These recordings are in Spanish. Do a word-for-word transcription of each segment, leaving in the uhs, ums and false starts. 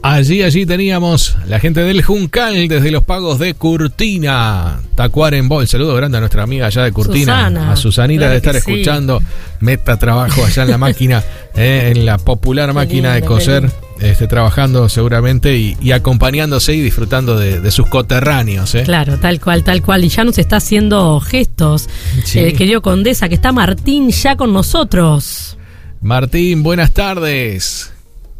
Allí, allí teníamos la gente del Juncal desde los pagos de Curtina. Tacuarembó, el saludo grande a nuestra amiga allá de Curtina, Susana, a Susanita claro de estar sí. escuchando. Meta trabajo allá en la máquina, eh, en la popular máquina lindo, de coser, este, trabajando seguramente y, y acompañándose y disfrutando de, de sus coterráneos. Eh. Claro, tal cual, tal cual. Y ya nos está haciendo gestos, Sí. eh, querido Condesa, que está Martín ya con nosotros. Martín, buenas tardes.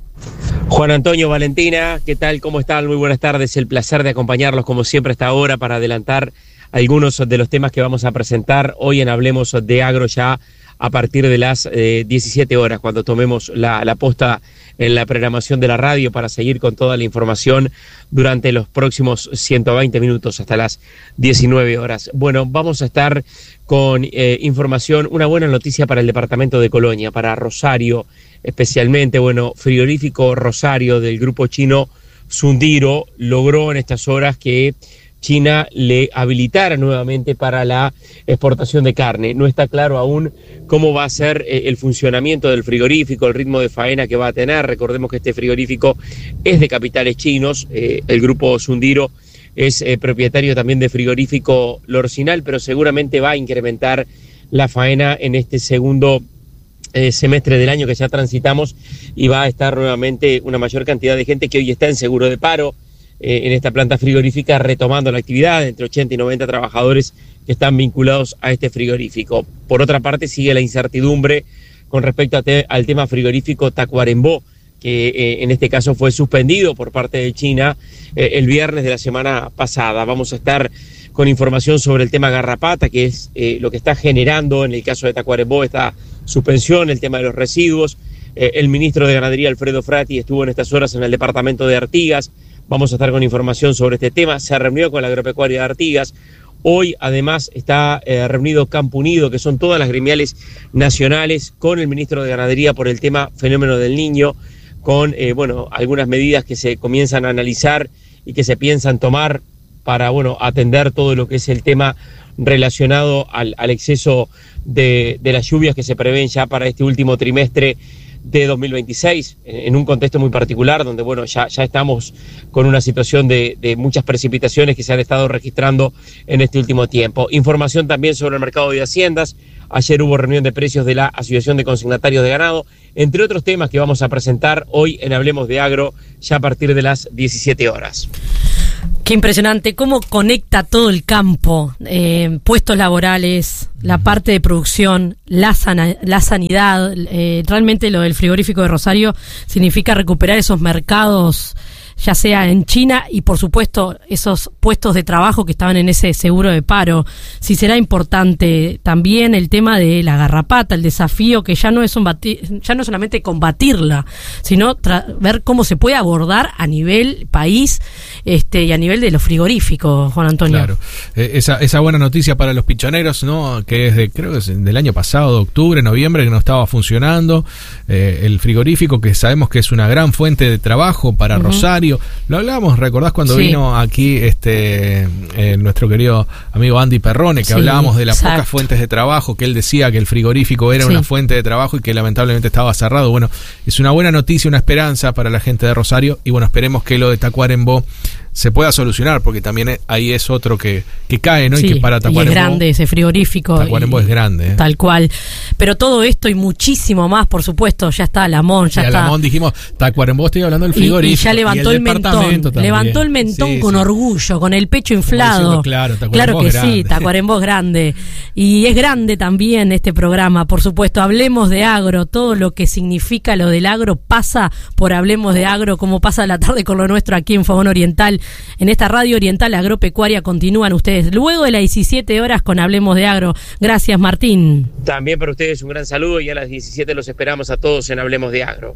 Juan Antonio, Valentina, ¿qué tal? ¿Cómo están? Muy buenas tardes. El placer de acompañarlos como siempre a esta hora para adelantar algunos de los temas que vamos a presentar hoy en Hablemos de Agro ya a partir de las eh, diecisiete horas, cuando tomemos la, la posta en la programación de la radio para seguir con toda la información durante los próximos ciento veinte minutos hasta las diecinueve horas. Bueno, vamos a estar con eh, información, una buena noticia para el departamento de Colonia, para Rosario especialmente. Bueno, Frigorífico Rosario del grupo chino Sundiro logró en estas horas que China le habilitara nuevamente para la exportación de carne. No está claro aún cómo va a ser eh, el funcionamiento del frigorífico, el ritmo de faena que va a tener. Recordemos que este frigorífico es de capitales chinos, eh, el grupo Sundiro es eh, propietario también de frigorífico Lorcinal, pero seguramente va a incrementar la faena en este segundo eh, semestre del año que ya transitamos y va a estar nuevamente una mayor cantidad de gente que hoy está en seguro de paro eh, en esta planta frigorífica retomando la actividad, entre ochenta y noventa trabajadores que están vinculados a este frigorífico. Por otra parte, sigue la incertidumbre con respecto a te, al tema frigorífico Tacuarembó, que eh, en este caso fue suspendido por parte de China eh, el viernes de la semana pasada. Vamos a estar con información sobre el tema garrapata, que es eh, lo que está generando en el caso de Tacuarembó esta suspensión, el tema de los residuos. Eh, el ministro de Ganadería, Alfredo Frati, estuvo en estas horas en el departamento de Artigas. Vamos a estar con información sobre este tema. Se reunió con la agropecuaria de Artigas. Hoy, además, está eh, reunido Campo Unido, que son todas las gremiales nacionales, con el ministro de Ganadería por el tema fenómeno del Niño, con eh, bueno, algunas medidas que se comienzan a analizar y que se piensan tomar para bueno, atender todo lo que es el tema relacionado al, al exceso de, de las lluvias que se prevén ya para este último trimestre de dos mil veintiséis, en un contexto muy particular donde bueno, ya, ya estamos con una situación de, de muchas precipitaciones que se han estado registrando en este último tiempo. Información también sobre el mercado de haciendas. Ayer hubo reunión de precios de la Asociación de Consignatarios de Ganado, entre otros temas que vamos a presentar hoy en Hablemos de Agro, ya a partir de las diecisiete horas. Qué impresionante, cómo conecta todo el campo, eh, puestos laborales, la parte de producción, la, sana, la sanidad. Eh, realmente lo del frigorífico de Rosario significa recuperar esos mercados, ya sea en China y por supuesto esos puestos de trabajo que estaban en ese seguro de paro. Sí será importante también el tema de la garrapata, el desafío que ya no es un bati- ya no solamente combatirla, sino tra- ver cómo se puede abordar a nivel país este y a nivel de los frigoríficos, Juan Antonio. Claro, eh, esa, esa buena noticia para los pichoneros, ¿no? Que es de, creo que es del año pasado, de octubre, noviembre, que no estaba funcionando eh, el frigorífico, que sabemos que es una gran fuente de trabajo para uh-huh. Rosario. Lo hablábamos, ¿recordás cuando sí. vino aquí este eh, nuestro querido amigo Andy Perrone, que sí, hablábamos de las exacto. pocas fuentes de trabajo, que él decía que el frigorífico era sí. una fuente de trabajo y que lamentablemente estaba cerrado? Bueno, es una buena noticia, una esperanza para la gente de Rosario y bueno, esperemos que lo de Tacuarembó se pueda solucionar, porque también ahí es otro que, que cae, ¿no? Sí, y que para Tacuarembó... Y es grande ese frigorífico. Tacuarembó y, es grande. ¿eh? Tal cual. Pero todo esto y muchísimo más, por supuesto, ya está Alamón, ya y está... Alamón dijimos, Tacuarembó, estoy hablando del frigorífico. Y, y ya levantó y el, el mentón. También. Levantó el mentón sí, con sí. orgullo, con el pecho inflado. Claro, claro que es grande. Sí, Tacuarembó es grande. Y es grande también este programa, por supuesto. Hablemos de agro, todo lo que significa lo del agro pasa por Hablemos de Agro, como pasa la tarde con lo nuestro aquí en Fogón Oriental, en esta radio Oriental Agropecuaria. Continúan ustedes luego de las diecisiete horas con Hablemos de Agro. Gracias, Martín. También para ustedes un gran saludo y a las diecisiete los esperamos a todos en Hablemos de Agro.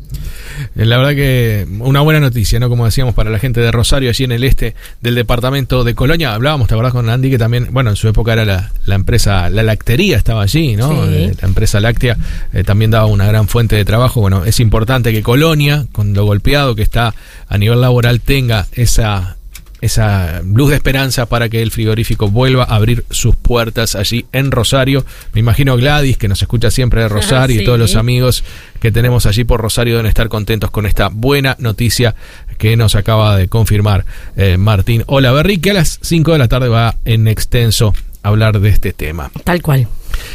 La verdad que una buena noticia, ¿no? Como decíamos, para la gente de Rosario, allí en el este del departamento de Colonia. Hablábamos, ¿te acordás con Andy? Que también, bueno, en su época era la, la empresa, la lactería estaba allí, ¿no? Sí. La empresa láctea eh, también daba una gran fuente de trabajo. Bueno, es importante que Colonia, con lo golpeado que está a nivel laboral, tenga esa... esa luz de esperanza para que el frigorífico vuelva a abrir sus puertas allí en Rosario. Me imagino Gladys, que nos escucha siempre de Rosario, sí. y todos los amigos que tenemos allí por Rosario deben estar contentos con esta buena noticia que nos acaba de confirmar eh, Martín Olaverri, que a las cinco de la tarde va en extenso a hablar de este tema. Tal cual.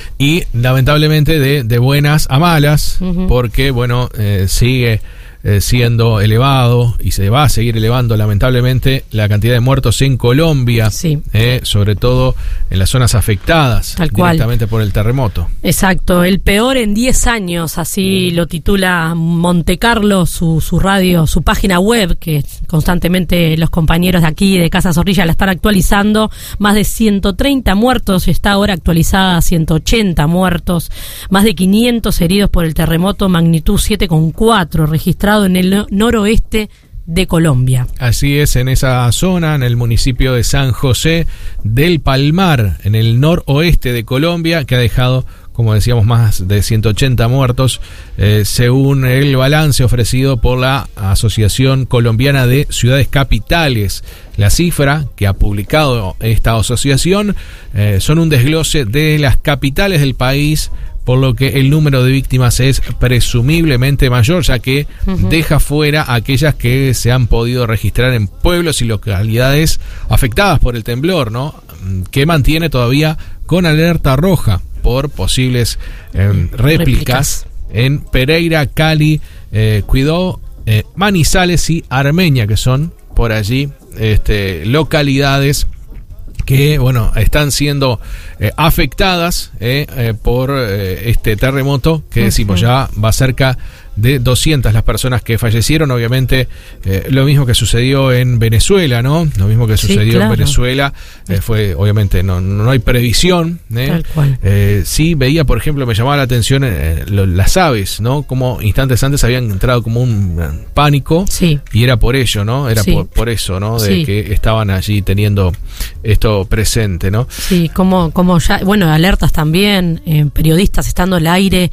Y lamentablemente de, de buenas a malas, uh-huh. porque bueno, eh, sigue eh, siendo elevado y se va a seguir elevando lamentablemente la cantidad de muertos en Colombia, sí. eh, sobre todo en las zonas afectadas Tal directamente cual. por el terremoto. Exacto, el peor en diez años, así lo titula Monte Carlo, su, su radio, su página web, que constantemente los compañeros de aquí de Casa Zorrilla la están actualizando. Más de ciento treinta muertos, está ahora actualizada a ciento ochenta muertos, más de quinientos heridos por el terremoto magnitud siete coma cuatro registrado en el noroeste de Colombia. Así es, en esa zona, en el municipio de San José del Palmar, en el noroeste de Colombia, que ha dejado, como decíamos, más de ciento ochenta muertos, eh, según el balance ofrecido por la Asociación Colombiana de Ciudades Capitales. La cifra que ha publicado esta asociación eh, son un desglose de las capitales del país, por lo que el número de víctimas es presumiblemente mayor, ya que uh-huh. deja fuera aquellas que se han podido registrar en pueblos y localidades afectadas por el temblor, ¿no? Que mantiene todavía con alerta roja por posibles eh, réplicas, réplicas en Pereira, Cali, eh, Cuidó, eh, Manizales y Armenia, que son por allí este, localidades que, bueno, están siendo eh, afectadas eh, eh, por eh, este terremoto, que decimos ya va cerca de doscientas las personas que fallecieron. Obviamente eh, lo mismo que sucedió en Venezuela, ¿no? Lo mismo que sucedió sí, claro. en Venezuela eh, fue, obviamente, no, no hay previsión. ¿eh? Tal cual. Eh, sí, veía, por ejemplo, me llamaba la atención eh, lo, las aves, ¿no? Como instantes antes habían entrado como un pánico sí. y era por ello, ¿no? Era sí. por, por eso, ¿no? De sí. que estaban allí teniendo esto presente, ¿no? Sí, como, como ya, bueno, alertas también, eh, periodistas estando al aire,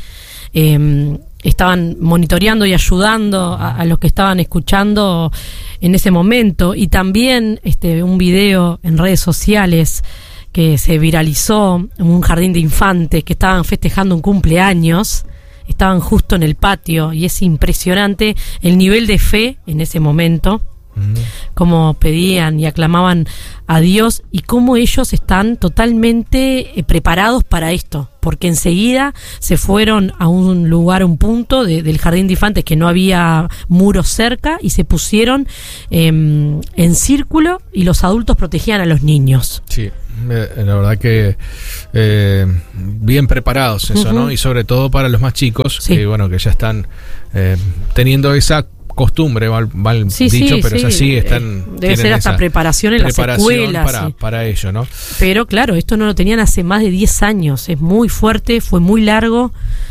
eh, estaban monitoreando y ayudando a, a los que estaban escuchando en ese momento. Y también este un video en redes sociales que se viralizó en un jardín de infantes que estaban festejando un cumpleaños, estaban justo en el patio, y es impresionante el nivel de fe en ese momento, uh-huh. cómo pedían y aclamaban a Dios y cómo ellos están totalmente eh, preparados para esto, porque enseguida se fueron a un lugar, un punto de, del jardín de infantes que no había muros cerca, y se pusieron eh, en círculo, y los adultos protegían a los niños. Sí, eh, la verdad que eh, bien preparados eso, uh-huh. ¿no? Y sobre todo para los más chicos, sí. que bueno, que ya están eh, teniendo esa costumbre, mal, mal sí, dicho, sí, pero sí. es así, están, debe ser hasta preparación en preparación las escuelas para, sí. para ello, ¿no? Pero claro, esto no lo tenían hace más de diez años, es muy fuerte, fue muy largo,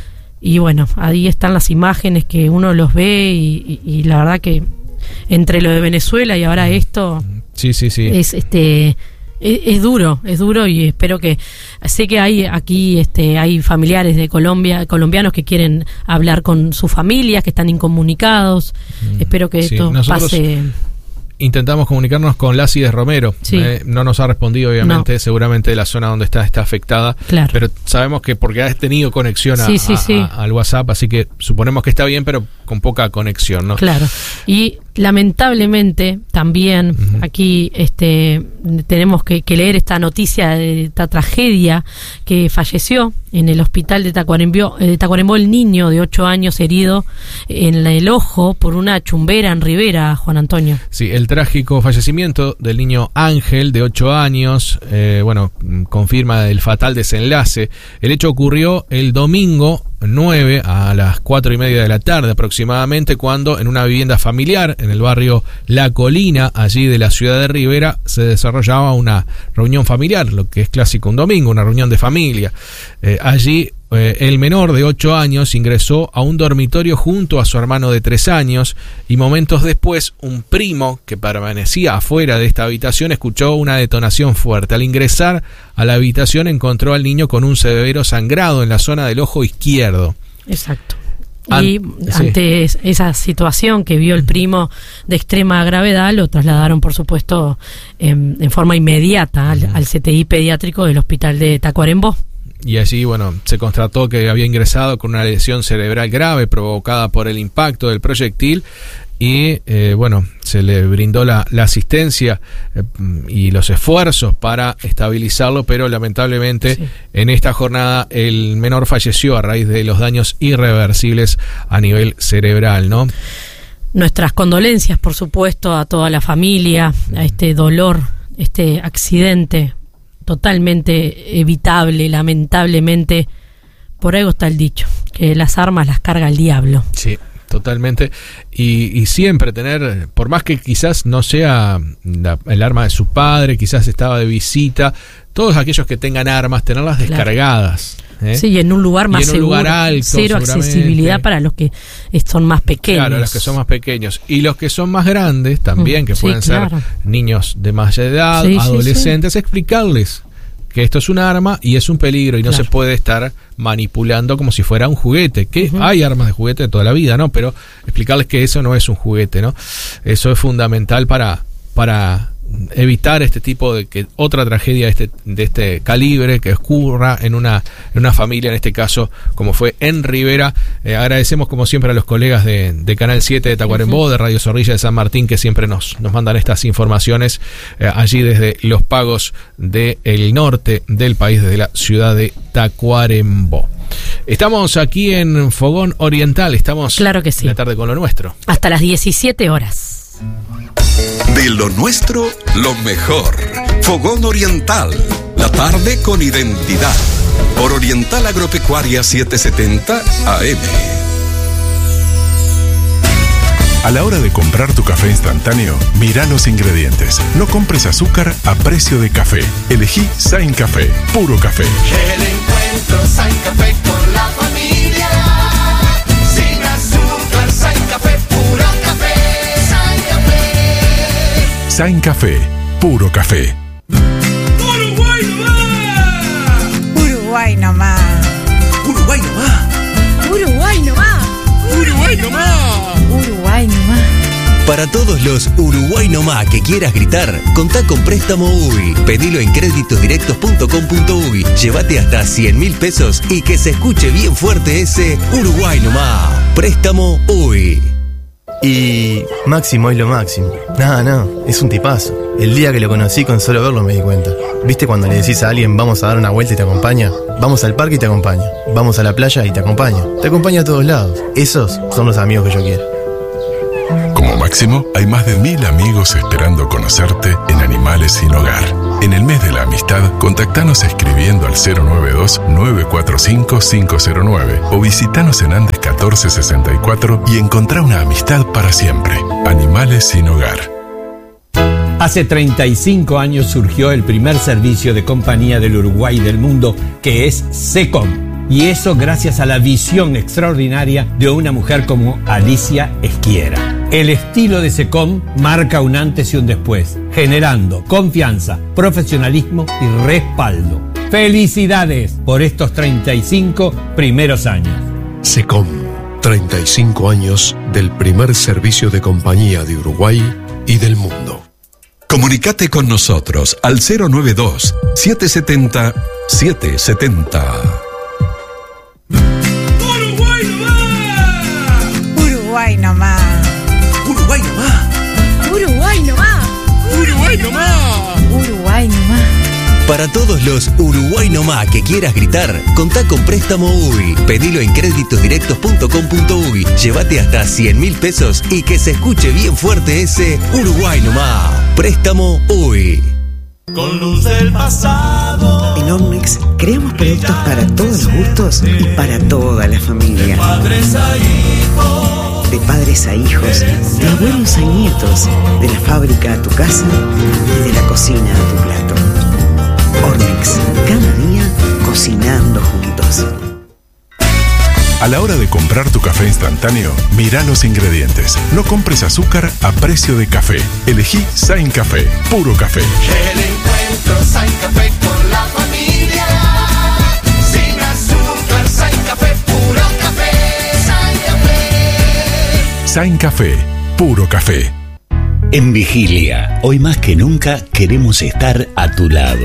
y bueno, ahí están las imágenes que uno los ve, y, y, y la verdad que entre lo de Venezuela y ahora esto sí, sí, sí. es este es, es duro, es duro, y espero que, sé que hay aquí este hay familiares de Colombia, colombianos que quieren hablar con sus familias, que están incomunicados. Mm, espero que sí. esto Nosotros pase. Intentamos comunicarnos con Lácides Romero, sí. eh, no nos ha respondido obviamente, no. seguramente la zona donde está está afectada, claro. pero sabemos que porque ha tenido conexión a, sí, sí, a, sí. A, al WhatsApp, así que suponemos que está bien, pero con poca conexión, ¿no? Claro, y lamentablemente también uh-huh. aquí este tenemos que, que leer esta noticia de esta tragedia, que falleció en el hospital de Tacuarembó, de Tacuarembó el niño de ocho años herido en el ojo por una chumbera en Rivera, Juan Antonio. Sí, el trágico fallecimiento del niño Ángel de ocho años, eh, bueno, confirma el fatal desenlace. El hecho ocurrió el domingo nueve a las cuatro y media de la tarde aproximadamente, cuando en una vivienda familiar en el barrio La Colina, allí de la ciudad de Rivera, se desarrollaba una reunión familiar, lo que es clásico un domingo, una reunión de familia. Eh, allí eh, el menor de ocho años ingresó a un dormitorio junto a su hermano de tres años, y momentos después un primo que permanecía afuera de esta habitación escuchó una detonación fuerte. Al ingresar a la habitación encontró al niño con un severo sangrado en la zona del ojo izquierdo. Exacto. Y An- ante sí. esa situación que vio el primo de extrema gravedad, lo trasladaron, por supuesto, en, en forma inmediata al, al C T I pediátrico del hospital de Tacuarembó. Y allí, bueno, se constató que había ingresado con una lesión cerebral grave provocada por el impacto del proyectil, y eh, bueno, se le brindó la, la asistencia eh, y los esfuerzos para estabilizarlo, pero lamentablemente sí. en esta jornada el menor falleció a raíz de los daños irreversibles a nivel cerebral, ¿no? Nuestras condolencias, por supuesto, a toda la familia, a este dolor, este accidente totalmente evitable, lamentablemente. Por algo está el dicho, que las armas las carga el diablo. Sí, totalmente. Y, y siempre tener, por más que quizás no sea la, el arma de su padre, quizás estaba de visita, todos aquellos que tengan armas, tenerlas descargadas. ¿Eh? Sí, y en un lugar más en un seguro, lugar alto, cero accesibilidad para los que son más pequeños. Claro, los que son más pequeños. Y los que son más grandes también, que sí, pueden claro. ser niños de más edad, sí, adolescentes, sí, sí. explicarles que esto es un arma y es un peligro y no claro. se puede estar manipulando como si fuera un juguete, que uh-huh. hay armas de juguete de toda la vida, ¿no? Pero explicarles que eso no es un juguete, ¿no? Eso es fundamental para, para evitar este tipo de que otra tragedia de este, de este calibre que ocurra en una, en una familia, en este caso como fue en Rivera. Eh, agradecemos como siempre a los colegas de, de Canal siete de Tacuarembó, uh-huh. de Radio Zorrilla de San Martín, que siempre nos, nos mandan estas informaciones eh, allí desde los pagos del norte del país, desde la ciudad de Tacuarembó. Estamos aquí en Fogón Oriental, estamos claro que sí. en la tarde con lo nuestro. Hasta las diecisiete horas. De lo nuestro, lo mejor. Fogón Oriental, la tarde con identidad. Por Oriental Agropecuaria setecientos setenta A M. A la hora de comprar tu café instantáneo, mira los ingredientes. No compres azúcar a precio de café. Elegí Sain Café, puro café. El encuentro Sain Café con la familia. Sin azúcar, Sain Café, puro café. Sain Café. Sain Café, puro café. Uruguay nomás. Uruguay nomás. Uruguay nomás. Uruguay nomás. Uruguay nomás. Uruguay nomás. Para todos los Uruguay nomás que quieras gritar, contá con Préstamo U Y. Pedilo en créditos directos punto com punto uy. Llévate hasta cien mil pesos y que se escuche bien fuerte ese Uruguay nomás. Préstamo U Y. Y Máximo es lo máximo. No, no, es un tipazo. El día que lo conocí, con solo verlo me di cuenta. ¿Viste cuando le decís a alguien vamos a dar una vuelta y te acompaña? Vamos al parque y te acompaña. Vamos a la playa y te acompaña. Te acompaña a todos lados. Esos son los amigos que yo quiero. Como Máximo, hay más de mil amigos esperando conocerte en Animales Sin Hogar. En el mes de la amistad, contactanos escribiendo al cero nueve dos, nueve cuatro cinco, cinco cero nueve o visitanos en Andes catorce sesenta y cuatro y encontrá una amistad para siempre. Animales Sin Hogar. Hace treinta y cinco años surgió el primer servicio de compañía del Uruguay y del mundo, que es SECOM. Y eso gracias a la visión extraordinaria de una mujer como Alicia Esquiera. El estilo de SECOM marca un antes y un después, generando confianza, profesionalismo y respaldo. ¡Felicidades por estos treinta y cinco primeros años! SECOM, treinta y cinco años del primer servicio de compañía de Uruguay y del mundo. Comunicate con nosotros al cero nueve dos, siete siete cero, siete siete cero. Uruguay nomás. Uruguay nomás. Uruguay nomás. Uruguay nomás. Uruguay nomás. Uruguay nomás. Para todos los Uruguay nomás que quieras gritar, contá con Préstamo U Y. Pedilo en créditos directos punto com punto uy. Llévate hasta cien mil pesos y que se escuche bien fuerte ese Uruguay nomás. Préstamo U Y. Con luz del pasado. En Omnex creamos productos para todos los gustos y para toda la familia. De padres a hijos. De padres a hijos, de abuelos a nietos, de la fábrica a tu casa y de la cocina a tu plato. Omnex, cada día cocinando juntos. A la hora de comprar tu café instantáneo, mira los ingredientes. No compres azúcar a precio de café. Elegí Sain Café, puro café. El encuentro Sain Café con la familia. Sin azúcar, Sain Café, puro café. Sain Café. Sain Café, puro café. En Vigilia, hoy más que nunca queremos estar a tu lado.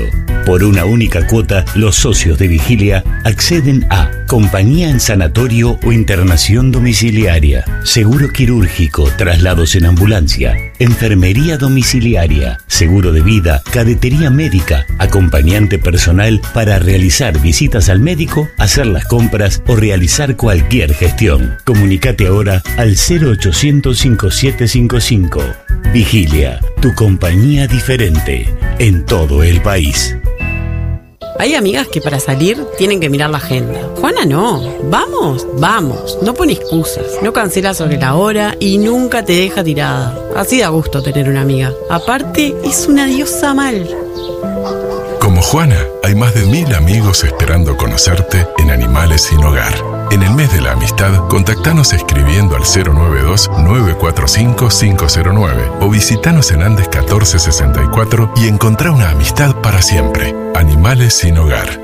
Por una única cuota, los socios de Vigilia acceden a compañía en sanatorio o internación domiciliaria, seguro quirúrgico, traslados en ambulancia, enfermería domiciliaria, seguro de vida, cadetería médica, acompañante personal para realizar visitas al médico, hacer las compras o realizar cualquier gestión. Comunicate ahora al cero ochocientos cincuenta y siete cincuenta y cinco. Vigilia, tu compañía diferente en todo el país. Hay amigas que para salir tienen que mirar la agenda. Juana no. Vamos, vamos. No pone excusas, no cancela sobre la hora y nunca te deja tirada. Así da gusto tener una amiga. Aparte, es una diosa mal. Como Juana, hay más de mil amigos esperando conocerte en Animales sin Hogar. En el mes de la amistad, contactanos escribiendo al cero nueve dos nueve cuatro cinco cinco cero nueve o visitanos en Andes catorce sesenta y cuatro y encontrá una amistad para siempre. Animales sin Hogar.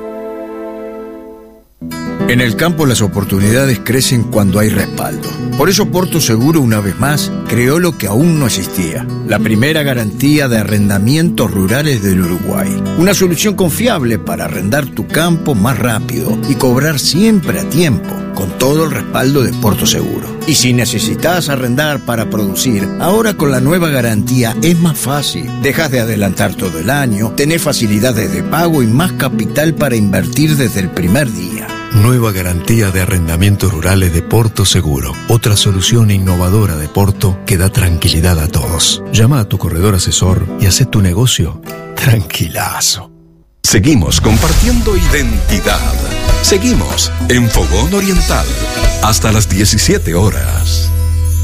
En el campo las oportunidades crecen cuando hay respaldo. Por eso Porto Seguro, una vez más, creó lo que aún no existía: la primera garantía de arrendamientos rurales del Uruguay. Una solución confiable para arrendar tu campo más rápido y cobrar siempre a tiempo, con todo el respaldo de Porto Seguro. Y si necesitas arrendar para producir, ahora con la nueva garantía es más fácil. Dejas de adelantar todo el año, tenés facilidades de pago y más capital para invertir desde el primer día. Nueva garantía de arrendamientos rurales de Porto Seguro. Otra solución innovadora de Porto que da tranquilidad a todos. Llama a tu corredor asesor y haz tu negocio tranquilazo. Seguimos compartiendo identidad. Seguimos en Fogón Oriental hasta las diecisiete horas.